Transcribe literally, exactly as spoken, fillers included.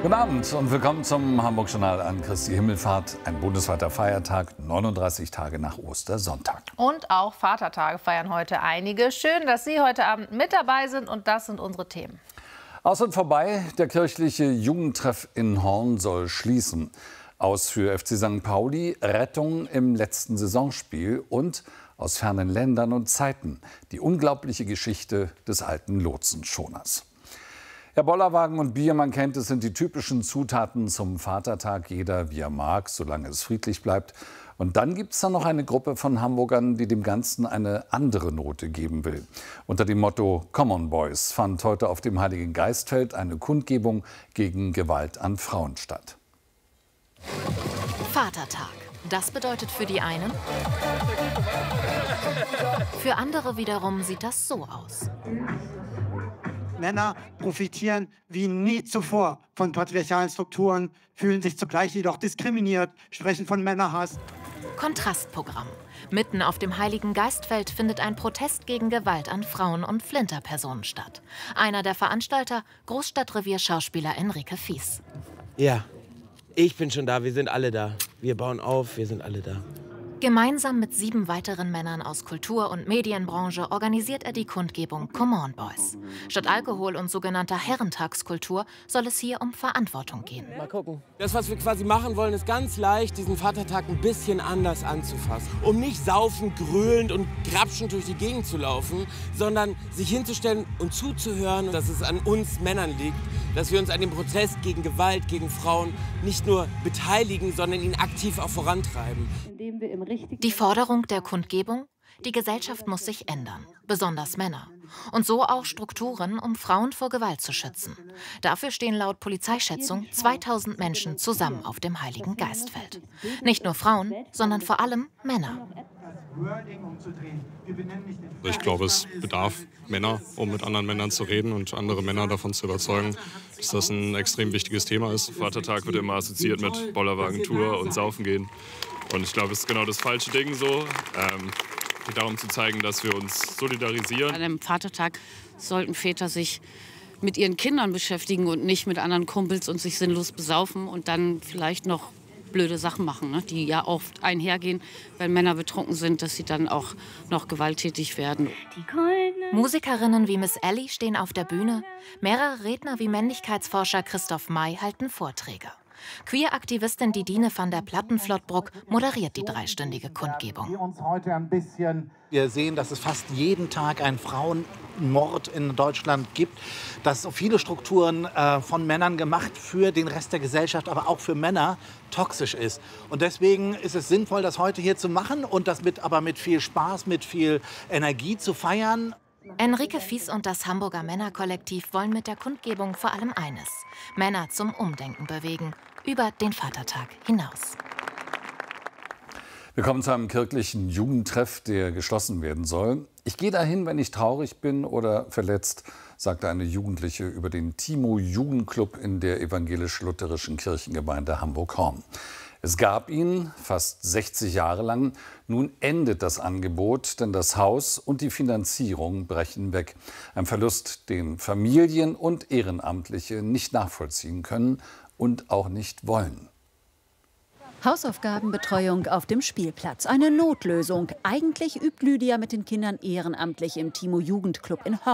Guten Abend und willkommen zum Hamburg-Journal an Christi Himmelfahrt. Ein bundesweiter Feiertag, neununddreißig Tage nach Ostersonntag. Und auch Vatertage feiern heute einige. Schön, dass Sie heute Abend mit dabei sind, und das sind unsere Themen. Aus und vorbei, der kirchliche Jugendtreff in Horn soll schließen. Aus für F C Sankt Pauli, Rettung im letzten Saisonspiel und aus fernen Ländern und Zeiten die unglaubliche Geschichte des alten Lotsenschoners. Ja, Bollerwagen und Bier, man kennt es, sind die typischen Zutaten zum Vatertag. Jeder wie er mag, solange es friedlich bleibt. Und dann gibt es da noch eine Gruppe von Hamburgern, die dem Ganzen eine andere Note geben will. Unter dem Motto Common Boys fand heute auf dem Heiligen Geistfeld eine Kundgebung gegen Gewalt an Frauen statt. Vatertag. Das bedeutet für die einen, für andere wiederum sieht das so aus. Männer profitieren wie nie zuvor von patriarchalen Strukturen, fühlen sich zugleich jedoch diskriminiert, sprechen von Männerhass. Kontrastprogramm. Mitten auf dem Heiligen Geistfeld findet ein Protest gegen Gewalt an Frauen und Flinterpersonen statt. Einer der Veranstalter, Großstadtrevier-Schauspieler Enrique Fies. Ja, ich bin schon da, wir sind alle da. Wir bauen auf, wir sind alle da. Gemeinsam mit sieben weiteren Männern aus Kultur- und Medienbranche organisiert er die Kundgebung Come On Boys. Statt Alkohol und sogenannter Herrentagskultur soll es hier um Verantwortung gehen. Mal gucken. Das, was wir quasi machen wollen, ist ganz leicht, diesen Vatertag ein bisschen anders anzufassen. Um nicht saufend, gröhlend und grapschend durch die Gegend zu laufen, sondern sich hinzustellen und zuzuhören, dass es an uns Männern liegt, dass wir uns an dem Protest gegen Gewalt, gegen Frauen nicht nur beteiligen, sondern ihn aktiv auch vorantreiben. Die Forderung der Kundgebung? Die Gesellschaft muss sich ändern, besonders Männer. Und so auch Strukturen, um Frauen vor Gewalt zu schützen. Dafür stehen laut Polizeischätzung zweitausend Menschen zusammen auf dem Heiligen Geistfeld. Nicht nur Frauen, sondern vor allem Männer. Ich glaube, es bedarf Männer, um mit anderen Männern zu reden und andere Männer davon zu überzeugen, dass das ein extrem wichtiges Thema ist. Vatertag wird immer assoziiert mit Bollerwagentour und Saufen gehen. Und ich glaube, es ist genau das falsche Ding so. Ähm, darum zu zeigen, dass wir uns solidarisieren. An einem Vatertag sollten Väter sich mit ihren Kindern beschäftigen und nicht mit anderen Kumpels und sich sinnlos besaufen und dann vielleicht noch blöde Sachen machen, ne? Die ja oft einhergehen, wenn Männer betrunken sind, dass sie dann auch noch gewalttätig werden. Musikerinnen wie Miss Ellie stehen auf der Bühne. Mehrere Redner wie Männlichkeitsforscher Christoph May halten Vorträge. Queer-Aktivistin Didine van der Platten-Flottbruck moderiert die dreistündige Kundgebung. Wir sehen, dass es fast jeden Tag einen Frauenmord in Deutschland gibt, dass so viele Strukturen äh, von Männern gemacht für den Rest der Gesellschaft, aber auch für Männer toxisch ist. Und deswegen ist es sinnvoll, das heute hier zu machen und das mit, aber mit viel Spaß, mit viel Energie zu feiern. Enrique Fies und das Hamburger Männerkollektiv wollen mit der Kundgebung vor allem eines: Männer zum Umdenken bewegen, über den Vatertag hinaus. Wir kommen zu einem kirchlichen Jugendtreff, der geschlossen werden soll. Ich gehe dahin, wenn ich traurig bin oder verletzt, sagte eine Jugendliche über den Timo-Jugendclub in der evangelisch-lutherischen Kirchengemeinde Hamburg-Horn. Es gab ihn fast sechzig Jahre lang. Nun endet das Angebot, denn das Haus und die Finanzierung brechen weg. Ein Verlust, den Familien und Ehrenamtliche nicht nachvollziehen können und auch nicht wollen. Hausaufgabenbetreuung auf dem Spielplatz. Eine Notlösung. Eigentlich übt Lydia mit den Kindern ehrenamtlich im Timo-Jugendclub in Horn.